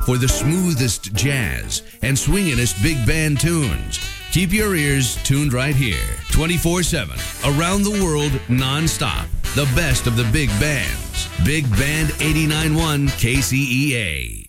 for the smoothest jazz and swingingest big band tunes. Keep your ears tuned right here, 24/7, around the world, non-stop. The best of the big bands. Big Band 89.1 KCEA.